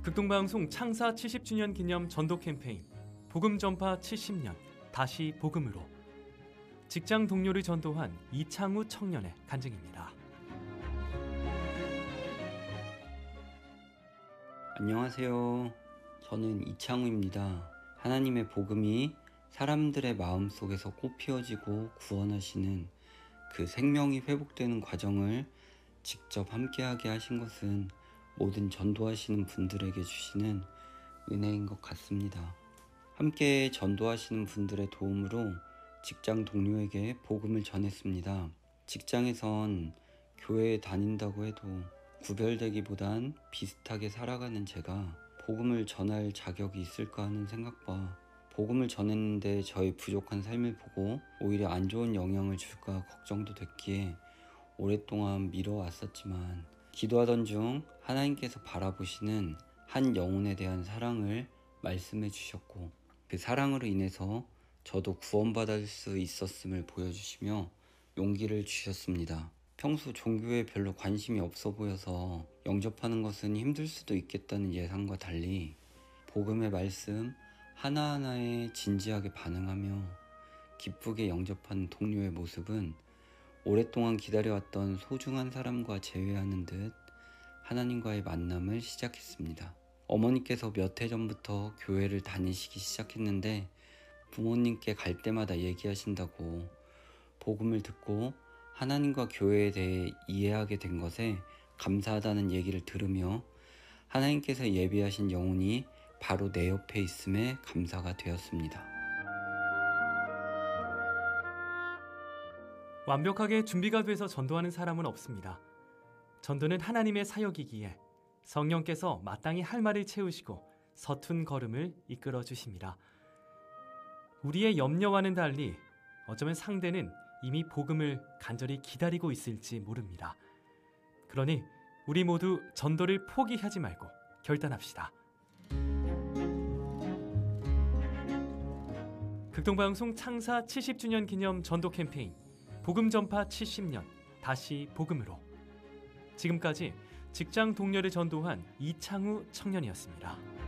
극동방송 창사 70주년 기념 전도 캠페인 복음 전파 70년 다시 복음으로 직장 동료를 전도한 이창우 청년의 간증입니다. 안녕하세요. 저는 이창우입니다. 하나님의 복음이 사람들의 마음속에서 꽃피워지고 구원하시는 그 생명이 회복되는 과정을 직접 함께하게 하신 것은 모든 전도하시는 분들에게 주시는 은혜인 것 같습니다. 함께 전도하시는 분들의 도움으로 직장 동료에게 복음을 전했습니다. 직장에선 교회에 다닌다고 해도 구별되기보단 비슷하게 살아가는 제가 복음을 전할 자격이 있을까 하는 생각과 복음을 전했는데 저의 부족한 삶을 보고 오히려 안 좋은 영향을 줄까 걱정도 됐기에 오랫동안 미뤄왔었지만 기도하던 중 하나님께서 바라보시는 한 영혼에 대한 사랑을 말씀해 주셨고 그 사랑으로 인해서 저도 구원받을 수 있었음을 보여주시며 용기를 주셨습니다. 평소 종교에 별로 관심이 없어 보여서 영접하는 것은 힘들 수도 있겠다는 예상과 달리 복음의 말씀 하나하나에 진지하게 반응하며 기쁘게 영접하는 동료의 모습은 오랫동안 기다려왔던 소중한 사람과 재회하는 듯 하나님과의 만남을 시작했습니다. 어머니께서 몇 해 전부터 교회를 다니시기 시작했는데 부모님께 갈 때마다 얘기하신다고 복음을 듣고 하나님과 교회에 대해 이해하게 된 것에 감사하다는 얘기를 들으며 하나님께서 예비하신 영혼이 바로 내 옆에 있음에 감사가 되었습니다. 완벽하게 준비가 돼서 전도하는 사람은 없습니다. 전도는 하나님의 사역이기에 성령께서 마땅히 할 말을 채우시고 서툰 걸음을 이끌어 주십니다. 우리의 염려와는 달리 어쩌면 상대는 이미 복음을 간절히 기다리고 있을지 모릅니다. 그러니 우리 모두 전도를 포기하지 말고 결단합시다. 극동방송 창사 70주년 기념 전도 캠페인 복음 전파 70년 다시 복음으로 지금까지 직장 동료를 전도한 이창우 청년이었습니다.